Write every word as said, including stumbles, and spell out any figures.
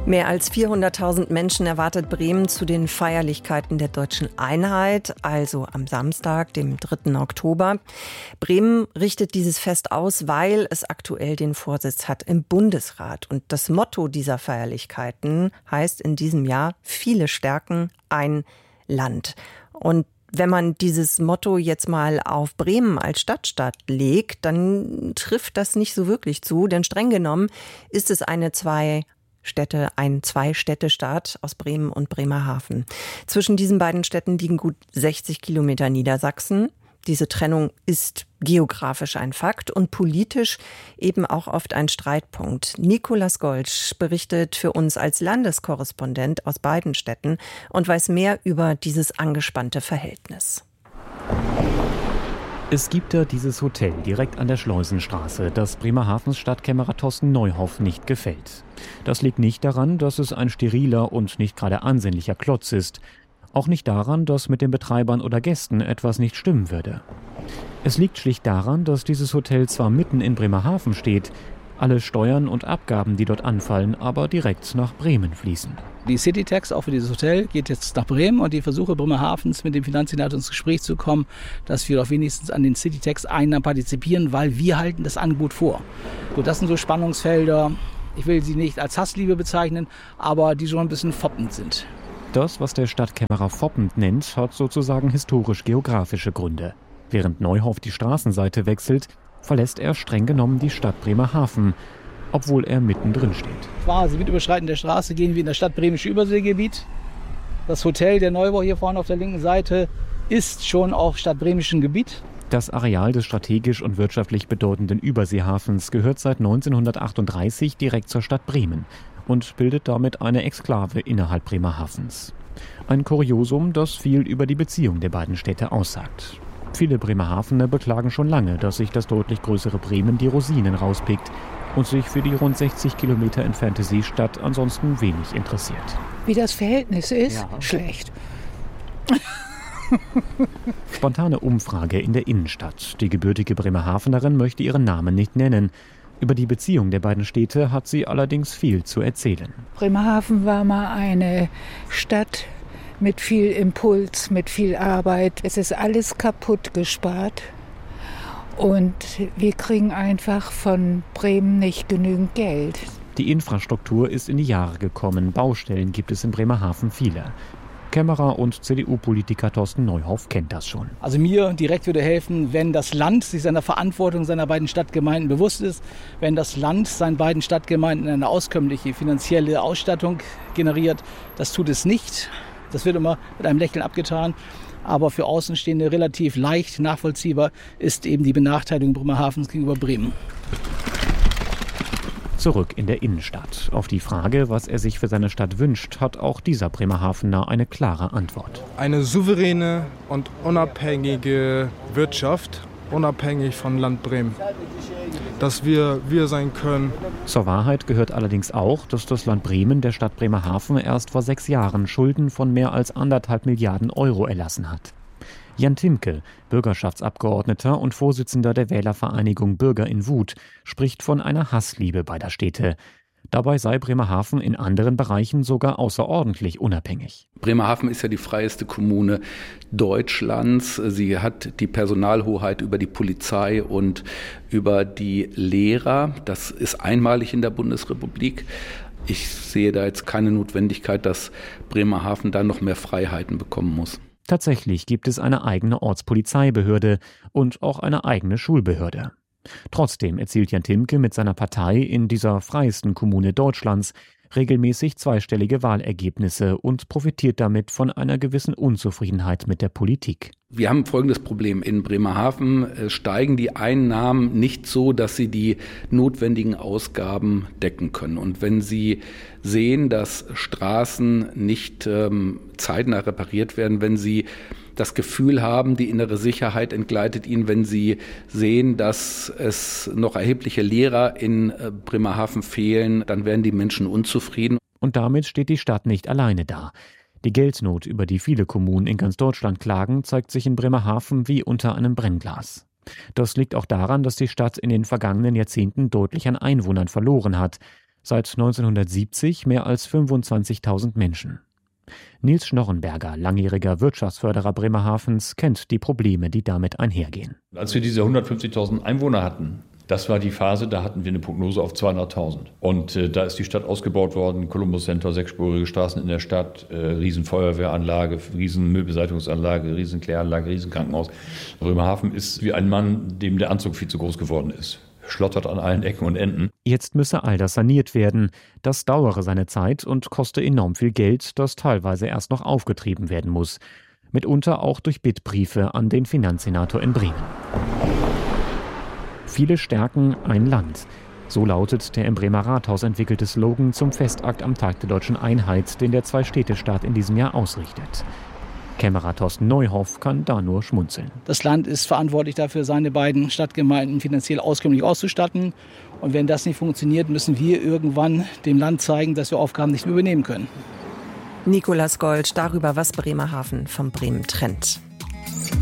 Mehr als vierhunderttausend Menschen erwartet Bremen zu den Feierlichkeiten der Deutschen Einheit, also am Samstag, dem dritten Oktober. Bremen richtet dieses Fest aus, weil es aktuell den Vorsitz hat im Bundesrat. Und das Motto dieser Feierlichkeiten heißt in diesem Jahr: viele stärken, ein Land. Und wenn man dieses Motto jetzt mal auf Bremen als Stadtstaat legt, dann trifft das nicht so wirklich zu, denn streng genommen ist es eine zwei Städte, ein Zwei-Städte-Staat aus Bremen und Bremerhaven. Zwischen diesen beiden Städten liegen gut sechzig Kilometer Niedersachsen. Diese Trennung ist geografisch ein Fakt und politisch eben auch oft ein Streitpunkt. Nicolas Goltsch berichtet für uns als Landeskorrespondent aus beiden Städten und weiß mehr über dieses angespannte Verhältnis. Es gibt da dieses Hotel direkt an der Schleusenstraße, das Bremerhavens Stadtkämmerer Thorsten Neuhoff nicht gefällt. Das liegt nicht daran, dass es ein steriler und nicht gerade ansehnlicher Klotz ist. Auch nicht daran, dass mit den Betreibern oder Gästen etwas nicht stimmen würde. Es liegt schlicht daran, dass dieses Hotel zwar mitten in Bremerhaven steht, alle Steuern und Abgaben, die dort anfallen, aber direkt nach Bremen fließen. Die City Tax auch für dieses Hotel geht jetzt nach Bremen und die Versuche Bremerhavens mit dem Finanzsenator ins Gespräch zu kommen, dass wir doch wenigstens an den City Tax Einnahmen partizipieren, weil wir halten das Angebot vor. So, das sind so Spannungsfelder, ich will sie nicht als Hassliebe bezeichnen, aber die schon ein bisschen foppend sind. Das, was der Stadtkämmerer foppend nennt, hat sozusagen historisch-geografische Gründe. Während Neuhoff die Straßenseite wechselt, verlässt er streng genommen die Stadt Bremerhaven, obwohl er mittendrin steht. Quasi mit Überschreiten der Straße gehen wir in das Stadtbremische Überseegebiet. Das Hotel, der Neubau hier vorne auf der linken Seite, ist schon auf stadtbremischem Gebiet. Das Areal des strategisch und wirtschaftlich bedeutenden Überseehafens gehört seit neunzehnhundertachtunddreißig direkt zur Stadt Bremen und bildet damit eine Exklave innerhalb Bremerhavens. Ein Kuriosum, das viel über die Beziehung der beiden Städte aussagt. Viele Bremerhavener beklagen schon lange, dass sich das deutlich größere Bremen die Rosinen rauspickt und sich für die rund sechzig Kilometer entfernte Seestadt ansonsten wenig interessiert. Wie das Verhältnis ist? Ja. Schlecht. Spontane Umfrage in der Innenstadt. Die gebürtige Bremerhavenerin möchte ihren Namen nicht nennen. Über die Beziehung der beiden Städte hat sie allerdings viel zu erzählen. Bremerhaven war mal eine Stadt mit viel Impuls, mit viel Arbeit. Es ist alles kaputt gespart und wir kriegen einfach von Bremen nicht genügend Geld. Die Infrastruktur ist in die Jahre gekommen. Baustellen gibt es in Bremerhaven viele. Kämmerer und C D U-Politiker Thorsten Neuhoff kennt das schon. Also mir direkt würde helfen, wenn das Land sich seiner Verantwortung seiner beiden Stadtgemeinden bewusst ist, wenn das Land seinen beiden Stadtgemeinden eine auskömmliche finanzielle Ausstattung generiert. Das tut es nicht. Das wird immer mit einem Lächeln abgetan. Aber für Außenstehende relativ leicht nachvollziehbar ist eben die Benachteiligung Bremerhavens gegenüber Bremen. Zurück in der Innenstadt. Auf die Frage, was er sich für seine Stadt wünscht, hat auch dieser Bremerhavener eine klare Antwort. Eine souveräne und unabhängige Wirtschaft, unabhängig von Land Bremen. Dass wir wir sein können. Zur Wahrheit gehört allerdings auch, dass das Land Bremen der Stadt Bremerhaven erst vor sechs Jahren Schulden von mehr als anderthalb Milliarden Euro erlassen hat. Jan Timke, Bürgerschaftsabgeordneter und Vorsitzender der Wählervereinigung Bürger in Wut, spricht von einer Hassliebe beider Städte. Dabei sei Bremerhaven in anderen Bereichen sogar außerordentlich unabhängig. Bremerhaven ist ja die freieste Kommune Deutschlands. Sie hat die Personalhoheit über die Polizei und über die Lehrer. Das ist einmalig in der Bundesrepublik. Ich sehe da jetzt keine Notwendigkeit, dass Bremerhaven da noch mehr Freiheiten bekommen muss. Tatsächlich gibt es eine eigene Ortspolizeibehörde und auch eine eigene Schulbehörde. Trotzdem erzielt Jan Timke mit seiner Partei in dieser freiesten Kommune Deutschlands regelmäßig zweistellige Wahlergebnisse und profitiert damit von einer gewissen Unzufriedenheit mit der Politik. Wir haben folgendes Problem. In Bremerhaven steigen die Einnahmen nicht so, dass sie die notwendigen Ausgaben decken können. Und wenn Sie sehen, dass Straßen nicht ähm, zeitnah repariert werden, wenn Sie das Gefühl haben, die innere Sicherheit entgleitet ihnen, wenn sie sehen, dass es noch erhebliche Lehrer in Bremerhaven fehlen, dann werden die Menschen unzufrieden. Und damit steht die Stadt nicht alleine da. Die Geldnot, über die viele Kommunen in ganz Deutschland klagen, zeigt sich in Bremerhaven wie unter einem Brennglas. Das liegt auch daran, dass die Stadt in den vergangenen Jahrzehnten deutlich an Einwohnern verloren hat. Seit neunzehnhundertsiebzig mehr als fünfundzwanzigtausend Menschen. Nils Schnorrenberger, langjähriger Wirtschaftsförderer Bremerhavens, kennt die Probleme, die damit einhergehen. Als wir diese hundertfünfzigtausend Einwohner hatten, das war die Phase, da hatten wir eine Prognose auf zweihunderttausend. Und äh, da ist die Stadt ausgebaut worden, Columbus Center, sechsspurige Straßen in der Stadt, äh, Riesenfeuerwehranlage, Riesenmüllbeseitigungsanlage, Riesenkläranlage, Riesenkrankenhaus. Bremerhaven ist wie ein Mann, dem der Anzug viel zu groß geworden ist. Schlottert an allen Ecken und Enden. Jetzt müsse all das saniert werden. Das dauere seine Zeit und koste enorm viel Geld, das teilweise erst noch aufgetrieben werden muss. Mitunter auch durch Bittbriefe an den Finanzsenator in Bremen. Viele stärken ein Land. So lautet der im Bremer Rathaus entwickelte Slogan zum Festakt am Tag der Deutschen Einheit, den der Zwei-Städte-Staat in diesem Jahr ausrichtet. Kämmerer Thorsten Neuhoff kann da nur schmunzeln. Das Land ist verantwortlich dafür, seine beiden Stadtgemeinden finanziell auskömmlich auszustatten. Und wenn das nicht funktioniert, müssen wir irgendwann dem Land zeigen, dass wir Aufgaben nicht mehr übernehmen können. Nikolaus Gold darüber, was Bremerhaven von Bremen trennt.